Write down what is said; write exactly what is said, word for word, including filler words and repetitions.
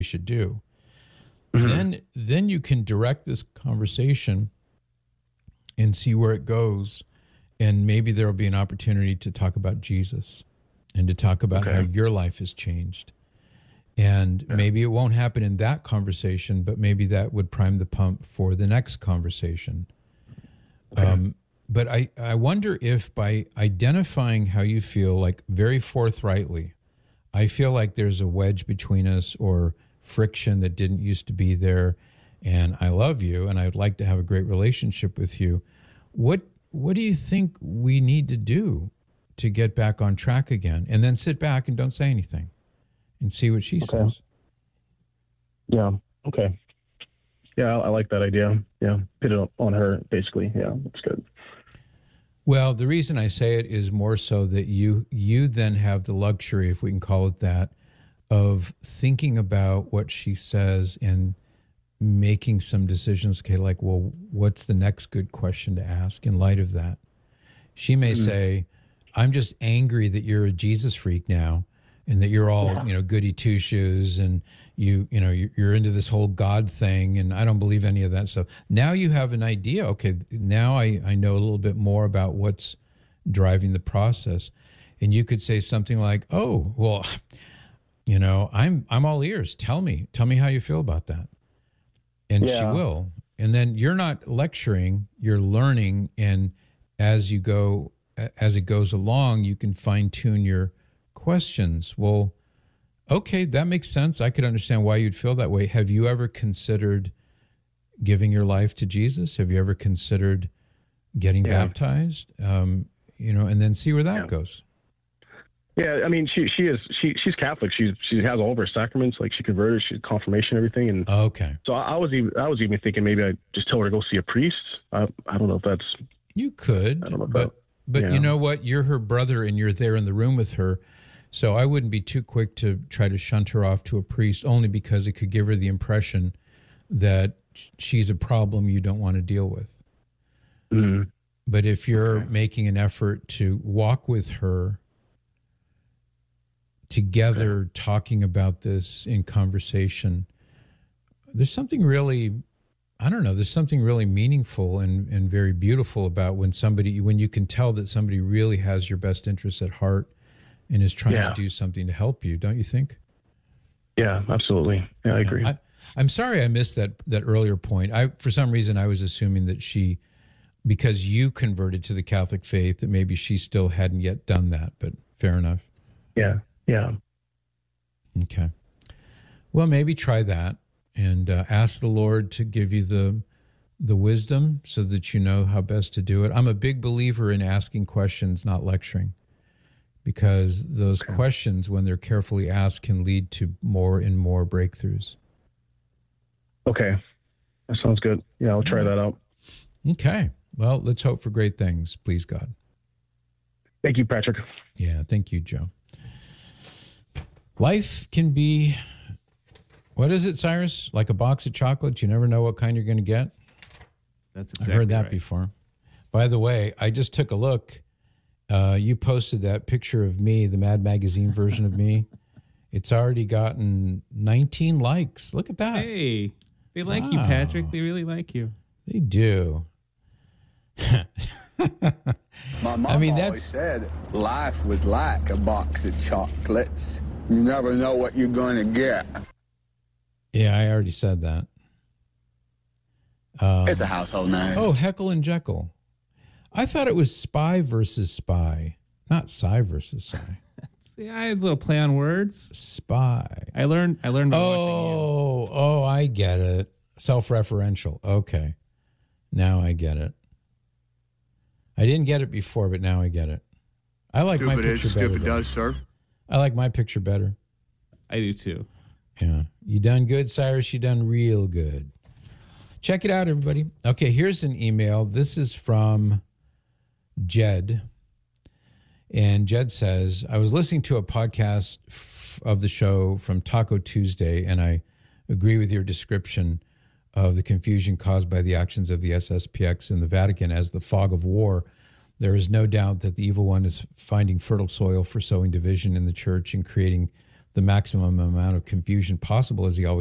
you should do. Mm-hmm. Then, then you can direct this conversation and see where it goes. And maybe there will be an opportunity to talk about Jesus and to talk about Okay. how your life has changed. And Yeah. maybe it won't happen in that conversation, but maybe that would prime the pump for the next conversation. Okay. Um, but I, I wonder if by identifying how you feel, like very forthrightly, I feel like there's a wedge between us or friction that didn't used to be there, and I love you and I'd like to have a great relationship with you. What what do you think we need to do to get back on track again? And then sit back and don't say anything and see what she Okay. says. Yeah. Okay. Yeah, I, I like that idea. Yeah. Put it on her, basically. Yeah, that's good. Well, the reason I say it is more so that you you then have the luxury, if we can call it that, of thinking about what she says and making some decisions. Okay, like, well, what's the next good question to ask in light of that? She may Mm-hmm. say, I'm just angry that you're a Jesus freak now and that you're all, Yeah. you know, goody two shoes and you, you know, you're, you're into this whole God thing and I don't believe any of that stuff. Now you have an idea. Okay, now I, I know a little bit more about what's driving the process. And you could say something like, oh, well, you know, I'm I'm all ears. Tell me. Tell me how you feel about that. And she Yeah. will. And then you're not lecturing, you're learning. And as you go, as it goes along, you can fine tune your questions. Well, okay, that makes sense. I could understand why you'd feel that way. Have you ever considered giving your life to Jesus? Have you ever considered getting Yeah. baptized? Um, you know, and then see where that Yeah. goes. Yeah, I mean, she she is she she's Catholic. She she has all of her sacraments. Like she converted, she's confirmation, everything. And Okay. so I, I was even I was even thinking maybe I just tell her to go see a priest. I I don't know if that's You could, I don't know if but that- but yeah. you know what? You're her brother, and you're there in the room with her. So I wouldn't be too quick to try to shunt her off to a priest, only because it could give her the impression that she's a problem you don't want to deal with. mm, But if you're Okay. making an effort to walk with her together, talking about this in conversation, there's something really, I don't know, there's something really meaningful and, and very beautiful about when somebody, when you can tell that somebody really has your best interests at heart and is trying Yeah. to do something to help you, don't you think? yeah, absolutely. Yeah, I agree. I, I'm sorry I missed that that earlier point. I for some reason I was assuming that she, because you converted to the Catholic faith, that maybe she still hadn't yet done that, but fair enough. yeah, yeah, Okay. Well, maybe try that and uh, ask the Lord to give you the the wisdom so that you know how best to do it. I'm a big believer in asking questions, not lecturing, because those Okay. questions, when they're carefully asked, can lead to more and more breakthroughs. okay, that sounds good. Yeah, I'll try that out. Okay. Well, let's hope for great things, please God. Thank you, Patrick. Yeah, thank you, Joe. Life can be, what is it, Cyrus? Like a box of chocolates. You never know what kind you're going to get. That's I've exactly heard that right. before. By the way, I just took a look. Uh, you posted that picture of me, the Mad Magazine version of me. It's already gotten nineteen likes. Look at that. Hey, they like you, Wow. Patrick. They really like you. They do. My mom I mean, always that's- said life was like a box of chocolates. You never know what you're going to get. Yeah, I already said that. Um, It's a household name. Oh, Heckle and Jekyll. I thought it was Spy versus Spy, not Psy versus Psy. See, I had a little play on words. Spy. I learned. I learned by watching Oh, oh, I get it. Self-referential. Okay. Now I get it. I didn't get it before, but now I get it. I like my Stupid is, picture better. stupid though. does, sir. I like my picture better. you. I do too. Yeah. You done good, Cyrus. You done real good. Check it out, everybody. Okay, here's an email. This is from Jed. And Jed says, I was listening to a podcast f- of the show from Taco Tuesday, and I agree with your description of the confusion caused by the actions of the S S P X in the Vatican as the fog of war. There is no doubt that the evil one is finding fertile soil for sowing division in the church and creating the maximum amount of confusion possible, as he always